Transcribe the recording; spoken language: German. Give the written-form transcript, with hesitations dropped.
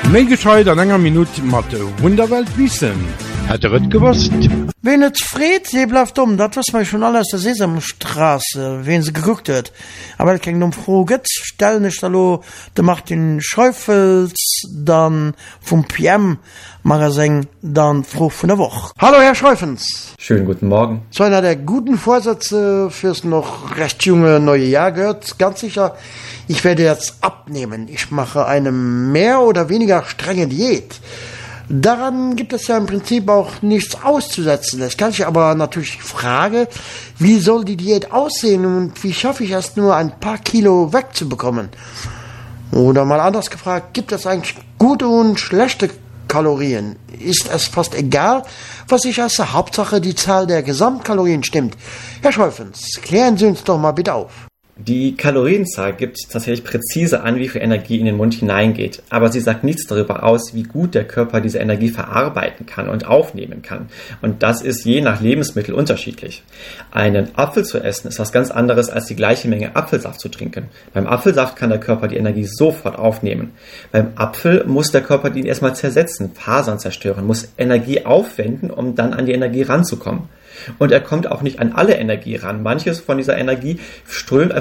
Mehr gescheit an einer Minute mit Wunderwelt wissen. Hat er es gewusst? Wen et fried, sie bleibt das was man schon alles der Sesamstraße, wen sie geguckt hat. Aber es ging froh geht, stell nicht hallo, der macht den Schäufels, dann vom PM-Magazin, dann froh von der Woche. Hallo, Herr Schäufens. Schönen guten Morgen. Zu einer der guten Vorsätze fürs noch recht junge neue Jahr gehört, ganz sicher, ich werde jetzt abnehmen. Ich mache eine mehr oder weniger strenge Diät. Daran gibt es ja im Prinzip auch nichts auszusetzen. Es kann sich aber natürlich die Frage, wie soll die Diät aussehen und wie schaffe ich es nur ein paar Kilo wegzubekommen? Oder mal anders gefragt, gibt es eigentlich gute und schlechte Kalorien? Ist es fast egal, was ich esse? Hauptsache die Zahl der Gesamtkalorien stimmt. Herr Schäufens, klären Sie uns doch mal bitte auf. Die Kalorienzahl gibt tatsächlich präzise an, wie viel Energie in den Mund hineingeht, aber sie sagt nichts darüber aus, wie gut der Körper diese Energie verarbeiten kann und aufnehmen kann. Und das ist je nach Lebensmittel unterschiedlich. Einen Apfel zu essen ist was ganz anderes, als die gleiche Menge Apfelsaft zu trinken. Beim Apfelsaft kann der Körper die Energie sofort aufnehmen. Beim Apfel muss der Körper ihn erstmal zersetzen, Fasern zerstören, muss Energie aufwenden, um dann an die Energie ranzukommen. Und er kommt auch nicht an alle Energie ran. Manches von dieser Energie strömt einfach